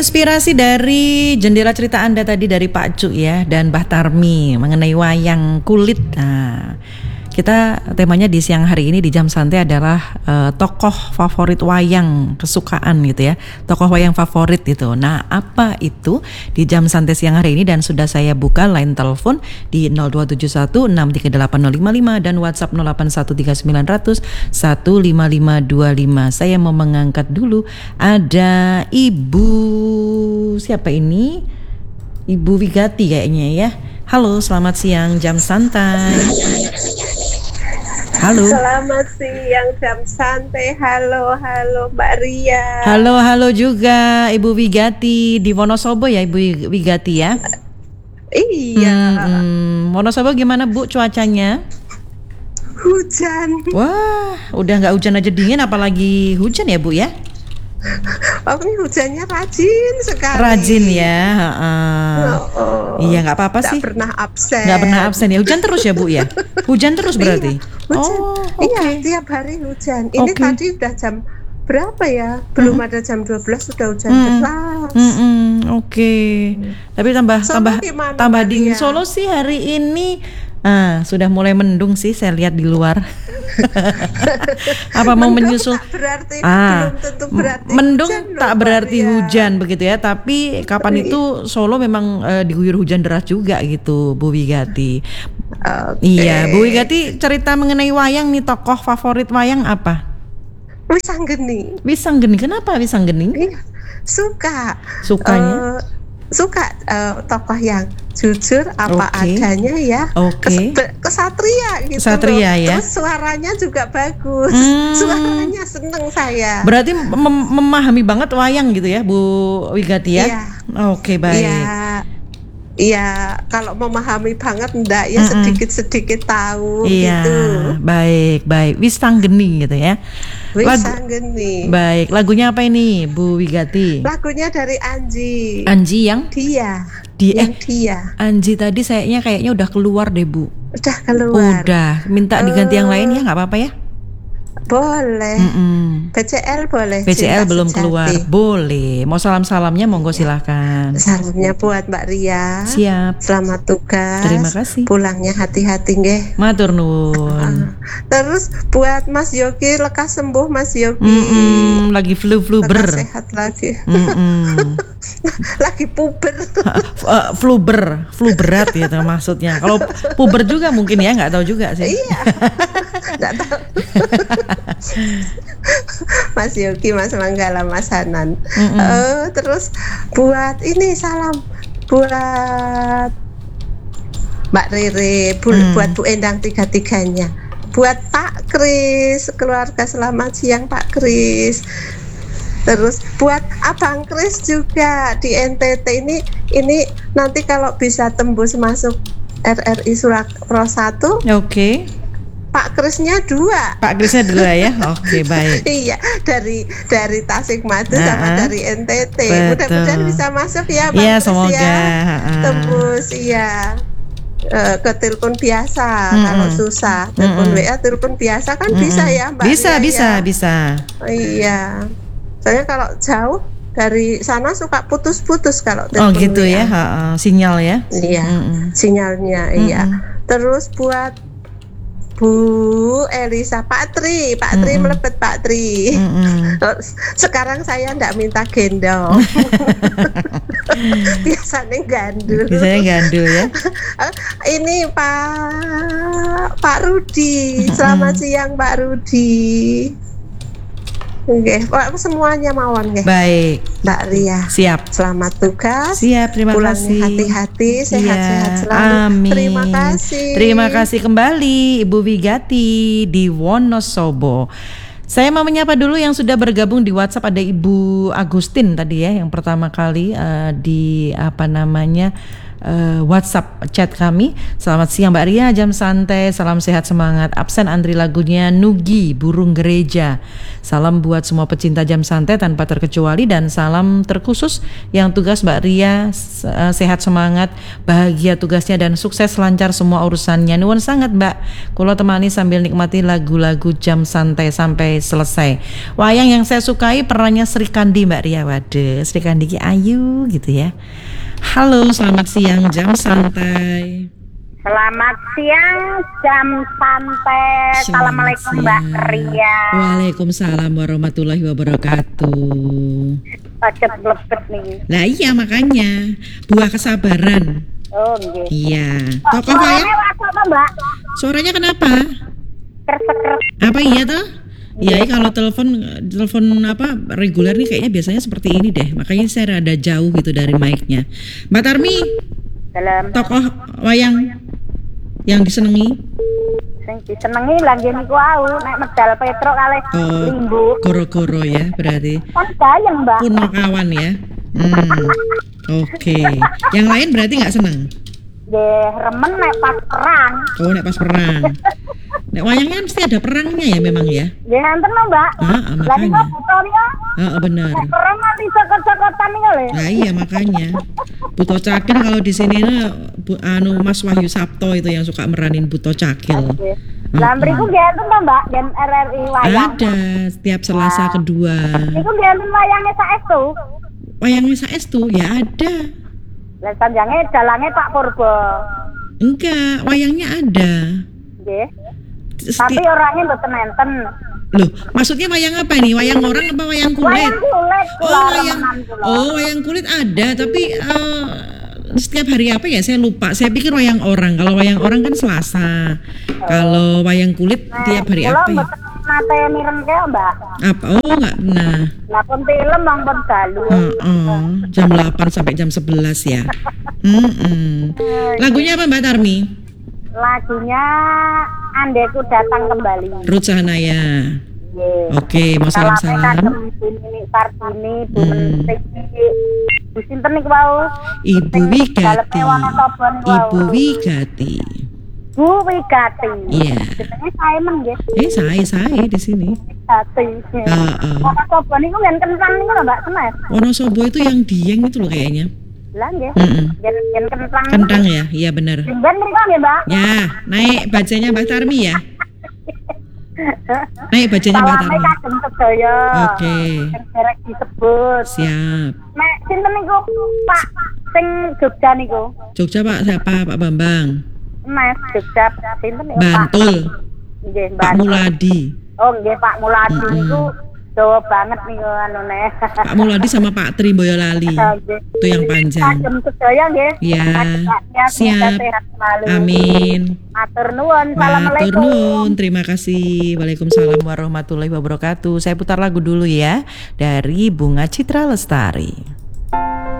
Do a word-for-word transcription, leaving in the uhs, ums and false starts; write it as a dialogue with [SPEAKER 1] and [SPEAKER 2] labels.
[SPEAKER 1] Inspirasi dari jendela cerita Anda tadi dari Pak Cu ya dan Mbah Tarmi mengenai wayang kulit. Nah, kita temanya di siang hari ini di Jam Santai adalah uh, tokoh favorit wayang kesukaan gitu ya. Tokoh wayang favorit itu. Nah, apa itu di Jam Santai siang hari ini, dan sudah saya buka line telepon di nol dua tujuh satu enam tiga delapan nol lima lima dan WhatsApp nol delapan satu tiga sembilan nol nol satu lima lima dua lima. Saya mau mengangkat dulu ada Ibu siapa ini? Ibu Wigati kayaknya ya. Halo, selamat siang Jam Santai. Halo.
[SPEAKER 2] Selamat siang Jam Santai. Halo, halo Mbak Ria.
[SPEAKER 1] Halo, halo juga Ibu Wigati di Wonosobo ya, Ibu Wigati ya.
[SPEAKER 2] Iya.
[SPEAKER 1] Hmm, Wonosobo gimana Bu cuacanya?
[SPEAKER 2] Hujan.
[SPEAKER 1] Wah, udah nggak hujan aja dingin, apalagi hujan ya Bu ya?
[SPEAKER 2] Oh, ini hujannya rajin sekali.
[SPEAKER 1] Rajin ya. Uh,
[SPEAKER 2] oh,
[SPEAKER 1] iya nggak apa-apa sih.
[SPEAKER 2] Nggak pernah absen.
[SPEAKER 1] Nggak pernah absen ya. Hujan terus ya Bu ya. Hujan terus berarti.
[SPEAKER 2] Iya, hujan.
[SPEAKER 1] Oh,
[SPEAKER 2] iya
[SPEAKER 1] okay.
[SPEAKER 2] tiap hari hujan. Ini
[SPEAKER 1] Okay.
[SPEAKER 2] tadi udah jam berapa ya? Belum hmm. ada jam dua belas sudah hujan
[SPEAKER 1] hmm.
[SPEAKER 2] deras.
[SPEAKER 1] Hmm, hmm, Oke. Okay. Hmm. Tapi tambah
[SPEAKER 2] Solo
[SPEAKER 1] tambah
[SPEAKER 2] gimana,
[SPEAKER 1] tambah dingin.
[SPEAKER 2] Maria?
[SPEAKER 1] Solo sih hari ini ah, sudah mulai mendung sih, saya lihat di luar. Apa mau
[SPEAKER 2] mendung
[SPEAKER 1] menyusul?
[SPEAKER 2] Tak berarti
[SPEAKER 1] ah,
[SPEAKER 2] belum tentu berarti
[SPEAKER 1] mendung
[SPEAKER 2] hujan
[SPEAKER 1] tak
[SPEAKER 2] loh,
[SPEAKER 1] berarti
[SPEAKER 2] Maria.
[SPEAKER 1] hujan begitu ya. Tapi kapan itu Solo memang uh, diguyur hujan deras juga gitu, Bu Wigati.
[SPEAKER 2] Okay.
[SPEAKER 1] Iya, Bu Wigati, cerita mengenai wayang nih, tokoh favorit wayang apa?
[SPEAKER 2] Wisanggeni.
[SPEAKER 1] Wisanggeni, kenapa Wisanggeni?
[SPEAKER 2] Iya, suka.
[SPEAKER 1] Sukanya?
[SPEAKER 2] Uh, suka uh, tokoh yang jujur apa
[SPEAKER 1] Okay.
[SPEAKER 2] adanya ya.
[SPEAKER 1] Oke.
[SPEAKER 2] Kes- kesatria gitu.
[SPEAKER 1] Kesatria
[SPEAKER 2] loh.
[SPEAKER 1] ya.
[SPEAKER 2] Terus suaranya juga bagus.
[SPEAKER 1] Hmm.
[SPEAKER 2] Suaranya seneng saya.
[SPEAKER 1] Berarti mem- memahami banget wayang gitu ya, Bu Wigati ya?
[SPEAKER 2] Iya.
[SPEAKER 1] Oke, baik.
[SPEAKER 2] Iya. Iya, kalau memahami banget enggak ya,
[SPEAKER 1] Mm-mm.
[SPEAKER 2] sedikit-sedikit tahu
[SPEAKER 1] Iya,
[SPEAKER 2] gitu.
[SPEAKER 1] baik, baik. Wisanggeni gitu ya.
[SPEAKER 2] Wisanggeni.
[SPEAKER 1] Baik, lagunya apa ini, Bu Wigati?
[SPEAKER 2] Lagunya dari Anji.
[SPEAKER 1] Anji yang
[SPEAKER 2] Dia.
[SPEAKER 1] di
[SPEAKER 2] yang
[SPEAKER 1] eh
[SPEAKER 2] dia.
[SPEAKER 1] Anji tadi sayangnya kayaknya udah keluar deh, Bu.
[SPEAKER 2] Udah keluar.
[SPEAKER 1] Udah, minta diganti uh, yang lain ya, nggak apa-apa ya?
[SPEAKER 2] Boleh.
[SPEAKER 1] Mm-mm.
[SPEAKER 2] P C L boleh.
[SPEAKER 1] P C L
[SPEAKER 2] Cinta
[SPEAKER 1] belum
[SPEAKER 2] Sejati.
[SPEAKER 1] keluar, boleh. Mau salam-salamnya monggo silahkan.
[SPEAKER 2] Salamnya buat Mbak Ria.
[SPEAKER 1] Siap.
[SPEAKER 2] Selamat tugas.
[SPEAKER 1] Terima kasih.
[SPEAKER 2] Pulangnya hati-hati nggih.
[SPEAKER 1] Matur nuwun.
[SPEAKER 2] Terus buat Mas Yogi, lekas sembuh Mas Yogi.
[SPEAKER 1] Mm-mm, lagi flu-flu ber.
[SPEAKER 2] Lekas sehat lagi.
[SPEAKER 1] Mm-mm.
[SPEAKER 2] Lagi puber.
[SPEAKER 1] uh, flu ber, flu berat gitu maksudnya. Kalau puber juga mungkin ya, nggak tahu juga sih.
[SPEAKER 2] Iya. Nggak tahu. Mas Yogi, Mas Manggala, Mas Hanan. Uh, terus buat ini salam buat Mbak Rere, bu, mm. buat Bu Endang tiga-tiganya. Buat Pak Kris, keluarga selamat siang Pak Kris. Terus buat Abang Kris juga di N T T ini ini nanti kalau bisa tembus masuk R R I Surakarta satu.
[SPEAKER 1] Oke. Okay.
[SPEAKER 2] Pak Krisnya dua.
[SPEAKER 1] Pak Krisnya dua ya. Oke, okay, baik.
[SPEAKER 2] Iya, dari dari Tasikmalaya uh-huh. sama dari N T T.
[SPEAKER 1] Betul.
[SPEAKER 2] Mudah-mudahan bisa masuk ya Pak
[SPEAKER 1] Iya,
[SPEAKER 2] Kris
[SPEAKER 1] semoga.
[SPEAKER 2] ya.
[SPEAKER 1] Uh-huh.
[SPEAKER 2] Tembus iya. Uh, ke telepon biasa mm-hmm. kalau susah. Telepon mm-hmm. W A, telepon biasa kan mm-hmm. bisa ya Mbak.
[SPEAKER 1] Bisa,
[SPEAKER 2] Ria,
[SPEAKER 1] bisa,
[SPEAKER 2] ya?
[SPEAKER 1] bisa.
[SPEAKER 2] Iya. Soalnya kalau jauh dari sana suka putus-putus kalau telepon.
[SPEAKER 1] Oh gitu
[SPEAKER 2] W A.
[SPEAKER 1] ya, ha-ha. Sinyal ya.
[SPEAKER 2] Iya, mm-hmm. sinyalnya mm-hmm. iya. Terus buat Bu Elisa, Pak Tri, Pak Tri mm-hmm. melebet Pak Tri. Mm-hmm. Sekarang saya ndak minta gendong. Biasanya gandul.
[SPEAKER 1] Biasanya gandul ya.
[SPEAKER 2] Ini Pak Pak Rudi. Selamat mm-hmm. siang Pak Rudi. Oke, okay. Semuanya mawon nggih.
[SPEAKER 1] Baik.
[SPEAKER 2] Mbak Ria.
[SPEAKER 1] Siap.
[SPEAKER 2] Selamat tugas.
[SPEAKER 1] Siap, terima
[SPEAKER 2] Pulangnya
[SPEAKER 1] kasih.
[SPEAKER 2] hati-hati, sehat-sehat ya, selalu.
[SPEAKER 1] Amin.
[SPEAKER 2] Terima kasih.
[SPEAKER 1] Terima kasih kembali Ibu Wigati di Wonosobo. Saya mau menyapa dulu yang sudah bergabung di WhatsApp. Ada Ibu Agustin tadi ya, yang pertama kali uh, di apa namanya uh, WhatsApp chat kami. Selamat siang Mbak Ria, jam santai, salam sehat semangat. Absen antri lagunya Nugi, Burung Gereja. Salam buat semua pecinta jam santai tanpa terkecuali dan salam terkhusus yang tugas Mbak Ria, uh, sehat semangat, bahagia tugasnya dan sukses lancar semua urusannya. Nuwun sangat Mbak. Kulo temani sambil nikmati lagu-lagu jam santai sampai selesai. Wayang yang saya sukai perannya Sri Kandi Mbak Ria. Waduh, Sri Kandi ki ayu gitu ya. Halo, selamat siang jam santai.
[SPEAKER 3] Selamat siang jam santai. Assalamualaikum Mbak Ria.
[SPEAKER 1] Waalaikumsalam warahmatullahi wabarakatuh.
[SPEAKER 3] Paket lepet nih.
[SPEAKER 1] Lah iya makanya buah kesabaran.
[SPEAKER 3] Oh nggih.
[SPEAKER 1] Iya. Tokoh wayang.
[SPEAKER 3] Apa Mbak?
[SPEAKER 1] Suaranya kenapa?
[SPEAKER 3] Kersek-kersek.
[SPEAKER 1] Apa iya toh? Iya, kalau telepon telepon apa reguler nih kayaknya biasanya seperti ini deh. Makanya saya rada jauh gitu dari mic-nya. Mbak Tarmi,
[SPEAKER 3] Dalam
[SPEAKER 1] tokoh wayang yang disenangi?
[SPEAKER 3] sing disenengi lagi niku au nek medal Petro kalih
[SPEAKER 1] Oh,
[SPEAKER 3] Limbu.
[SPEAKER 1] goro-goro ya berarti.
[SPEAKER 3] Kan gayeng Mbak.
[SPEAKER 1] Punokawan ya. Hmm. Oke. Yang lain berarti nggak seneng?
[SPEAKER 3] Nggih, remen nek pas perang.
[SPEAKER 1] Oh, nek pas perang. Nek wayangnya mesti ada perangnya ya memang ya.
[SPEAKER 3] Nggih enten lho Mbak.
[SPEAKER 1] Ah, ah,
[SPEAKER 3] Lah niku
[SPEAKER 1] makanya.
[SPEAKER 3] butonnya
[SPEAKER 1] Ah, benar.
[SPEAKER 3] nek perang nanti cokot-cokotan niku lho.
[SPEAKER 1] Nah iya makanya Buto Cakil kalau di sini nih Bu, anu Mas Wahyu Sabto itu yang suka meranin Buto Cakil.
[SPEAKER 3] Nggih. Lah mriku nggih enten to Mbak, gen R R I wayang.
[SPEAKER 1] Ada setiap Selasa kedua.
[SPEAKER 3] Niku nggih enten wayange saestu.
[SPEAKER 1] Wayangnya saestu ya ada.
[SPEAKER 3] Lah sanjange dalange Pak Purba.
[SPEAKER 1] Enggak, wayangnya ada.
[SPEAKER 3] Nggih.
[SPEAKER 1] Seti-
[SPEAKER 3] Tapi orangnya mboten enten.
[SPEAKER 1] Loh, maksudnya wayang apa nih? Wayang orang apa wayang kulit?
[SPEAKER 3] Wayang kulit
[SPEAKER 1] Oh,
[SPEAKER 3] kula,
[SPEAKER 1] wayang
[SPEAKER 3] remenan kula.
[SPEAKER 1] Oh, wayang kulit ada, tapi eh, setiap hari apa ya? Saya lupa. Saya pikir wayang orang. Kalau wayang orang kan Selasa. Kalau wayang kulit tiap hari
[SPEAKER 3] Kula
[SPEAKER 1] apa ya?
[SPEAKER 3] mboten nate mireng kaya Mbak.
[SPEAKER 1] Apa? Oh, enggak pernah.
[SPEAKER 3] Lah pun film wong pun dalu.
[SPEAKER 1] Heeh, jam delapan sampai jam sebelas ya. Mm-mm. Lagunya apa Mbak Tarmi?
[SPEAKER 3] Lagunya Andeku Datang Kembali.
[SPEAKER 1] Ruth Sahanaya.
[SPEAKER 3] Nggih.
[SPEAKER 1] Oke, mau
[SPEAKER 3] Salame
[SPEAKER 1] salam-salam.
[SPEAKER 3] kagem Bu Nini Sartini, Bu
[SPEAKER 1] Hmm.
[SPEAKER 3] Menteri, Bu sinten niku wau?
[SPEAKER 1] Ibu
[SPEAKER 3] Sing
[SPEAKER 1] Wigati.
[SPEAKER 3] dalepe Wonosobo niku wau.
[SPEAKER 1] Ibu Wigati.
[SPEAKER 3] Bu Wigati.
[SPEAKER 1] Iya.
[SPEAKER 3] Jenenge Simon nggih.
[SPEAKER 1] Eh, saya saya di sini.
[SPEAKER 3] Wigati.
[SPEAKER 1] Heeh.
[SPEAKER 3] Wonosobo niku ngen kentang niku lho Mbak Senes.
[SPEAKER 1] Wonosobo itu yang Dieng itu loh kayaknya.
[SPEAKER 3] Lah nggih.
[SPEAKER 1] Mm-mm.
[SPEAKER 3] Ngen ngen kentang.
[SPEAKER 1] Kentang ya, iya benar.
[SPEAKER 3] Singben mriko nggih Mbak.
[SPEAKER 1] Ya, naik bajanya Mbak Tarmi ya. Naik bajanya Mbak
[SPEAKER 3] Salame
[SPEAKER 1] Tarmi.
[SPEAKER 3] kagem sedaya.
[SPEAKER 1] Oke,
[SPEAKER 3] Sing derek disebut.
[SPEAKER 1] siap.
[SPEAKER 3] Nek sinten niku Pak sing Jogja niku?
[SPEAKER 1] Jogja Pak siapa? Pak Bambang.
[SPEAKER 3] Mas Jogja sinten niku Pak?
[SPEAKER 1] Bantul.
[SPEAKER 3] Nggih,
[SPEAKER 1] Pak
[SPEAKER 3] Bantul.
[SPEAKER 1] Muladi.
[SPEAKER 3] Oh nggih Pak Muladi
[SPEAKER 1] Mm-mm.
[SPEAKER 3] niku Jawa banget niku anune.
[SPEAKER 1] Pak Muladi sama Pak Tri Boyolali. Itu yang panjang.
[SPEAKER 3] Kagem sedaya nggih.
[SPEAKER 1] Ya,
[SPEAKER 3] Semoga
[SPEAKER 1] siap.
[SPEAKER 3] sehat selalu.
[SPEAKER 1] Amin.
[SPEAKER 3] Matur nuwun.
[SPEAKER 1] Matur
[SPEAKER 3] Assalamualaikum.
[SPEAKER 1] nuwun, terima kasih. Waalaikumsalam warahmatullahi wabarakatuh. Saya putar lagu dulu ya dari Bunga Citra Lestari.